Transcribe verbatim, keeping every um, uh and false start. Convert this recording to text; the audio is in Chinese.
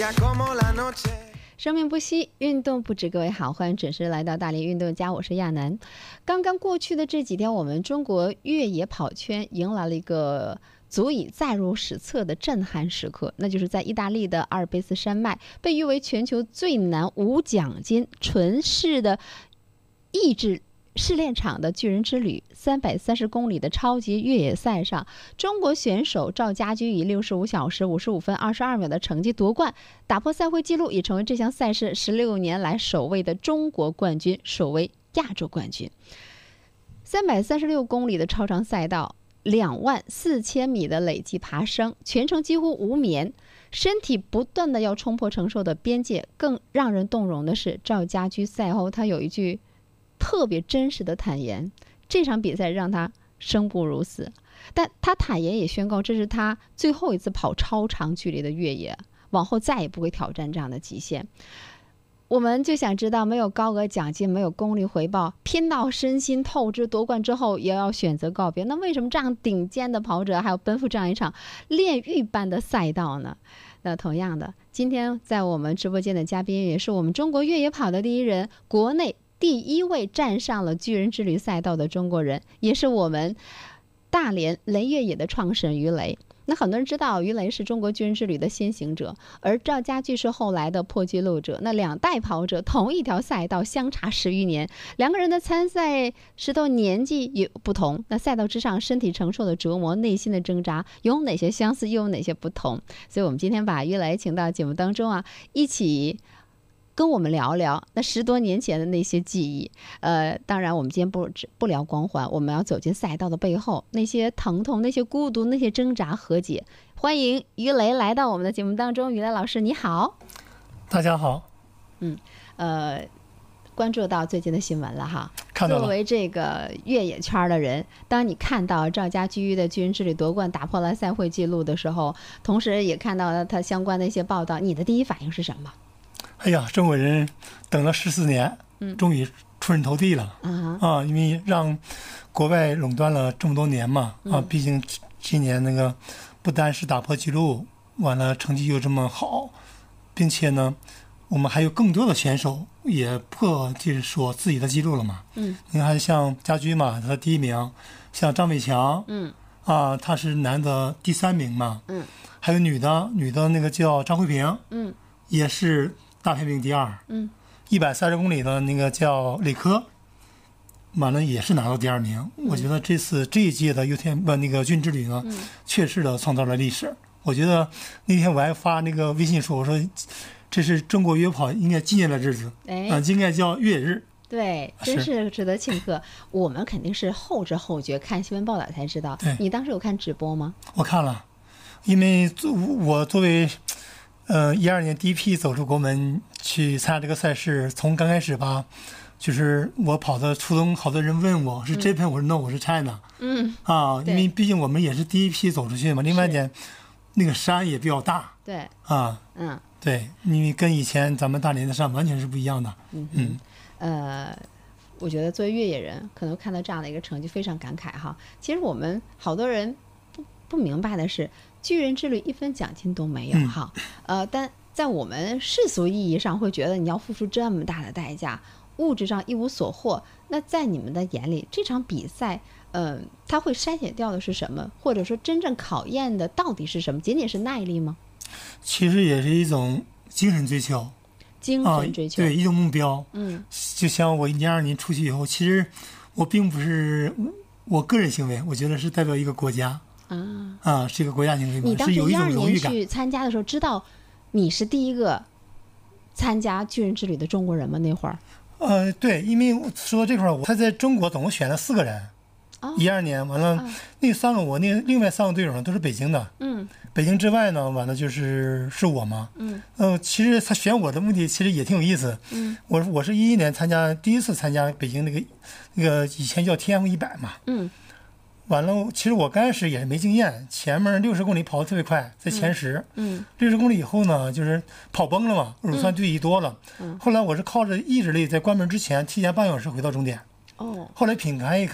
生命不息，运动不止。各位好，欢迎准时来到大连运动家，我是亚楠。刚刚过去的这几天，我们中国越野跑圈迎来了一个足以载入史册的震撼时刻，那就是在意大利的阿尔卑斯山脉，被誉为全球最难无奖金纯式的意志试炼场的巨人之旅三百三十公里的超级越野赛上，中国选手赵家驹以六十五小时五十五分二十二秒的成绩夺冠，打破赛会纪录，也成为这项赛事十六年来首位的中国冠军，首位亚洲冠军。三百三十六公里的超长赛道，两万四千米的累计爬升，全程几乎无眠，身体不断的要冲破承受的边界。更让人动容的是，赵家驹赛后他有一句特别真实的坦言，这场比赛让他生不如死，但他坦言也宣告这是他最后一次跑超长距离的越野，往后再也不会挑战这样的极限。我们就想知道，没有高额奖金，没有功利回报，拼到身心透支，夺冠之后也要选择告别，那为什么这样顶尖的跑者还要奔赴这样一场炼狱般的赛道呢？那同样的，今天在我们直播间的嘉宾也是我们中国越野跑的第一人，国内第一位站上了巨人之旅赛道的中国人，也是我们大连雷越野的创始人于雷。那很多人知道于雷是中国巨人之旅的先行者，而赵家驹是后来的破纪录者。那两代跑者同一条赛道相差十余年，两个人的参赛时都年纪也不同，那赛道之上身体承受的折磨，内心的挣扎有哪些相似，又有哪些不同？所以我们今天把于雷请到节目当中啊，一起跟我们聊聊那十多年前的那些记忆。呃，当然我们今天不不聊光环，我们要走进赛道的背后，那些疼痛，那些孤独，那些挣扎和解。欢迎于雷来到我们的节目当中。于雷老师你好。 大家好。 嗯，呃，关注到最近的新闻了哈。 看到了。 作为这个越野圈的人，当你看到赵家驹的巨人之旅夺冠，打破了赛会纪录的时候，同时也看到了他相关的一些报道，你的第一反应是什么？ 哎呀，中国人等了十四年，终于出人头地了、 嗯、 啊！因为让国外垄断了这么多年嘛，啊，毕竟今年那个不单是打破纪录，完了成绩又这么好，并且呢，我们还有更多的选手也破就是说自己的纪录了嘛。嗯，你看像家驹嘛，他第一名，像张伟强，嗯，啊，他是男的第三名嘛，嗯，还有女的，女的那个叫张慧萍，嗯，也是大排名第二，嗯，一百三十公里的那个叫磊科，完了也是拿到第二名。嗯、我觉得这次这一届的 U T M 不那个巨人之旅呢，嗯、确实的创造了历史。我觉得那天我还发那个微信说，我说这是中国越野跑应该纪念的日子，哎，啊、呃，应该叫越野日。 对，真是值得庆贺。我们肯定是后知后觉，看新闻报道才知道。 对， 你当时有看直播吗？ 我看了，因为我作为。呃，一二年第一批走出国门去参加这个赛事，从刚开始吧，就是我跑的初中，好多人问我是 Japan，、嗯、我说 no， 我是 China。嗯。啊，因为毕竟我们也是第一批走出去嘛。另外一点，那个山也比较大。 对。 啊。嗯。对，因为跟以前咱们大连的山完全是不一样的。嗯嗯。 呃，我觉得作为越野人，可能看到这样的一个成绩非常感慨哈。其实我们好多人不不明白的是。巨人之旅一分奖金都没有哈、嗯，呃，但在我们世俗意义上会觉得你要付出这么大的代价，物质上一无所获。那在你们的眼里，这场比赛，呃，它会筛选掉的是什么？或者说真正考验的到底是什么？仅仅是耐力吗？ 其实也是一种精神追求， 精神追求， 啊、对一种目标。嗯，就像我一二年出去以后，其实我并不是我个人行为，我觉得是代表一个国家。啊啊，是一个国家行为， 你当时一二年去参加的时候，知道你是第一个参加巨人之旅的中国人吗？那会儿？ 呃，对，因为说这块儿，他在中国总共选了四个人。一二、哦、年完了，哦、那三个我那另外三个队友呢都是北京的。嗯。北京之外呢，完了就是是我嘛。嗯。呃，其实他选我的目的其实也挺有意思。嗯。我我是一一年参加第一次参加北京那个那个以前叫 T M 一百嘛。嗯。完了，其实我刚开始也是没经验，前面六十公里跑得特别快，在前十。嗯。六十公里以后呢，就是跑崩了嘛，乳酸堆积多了。嗯。后来我是靠着意志力，在关门之前提前半小时回到终点。哦。后来品看一看。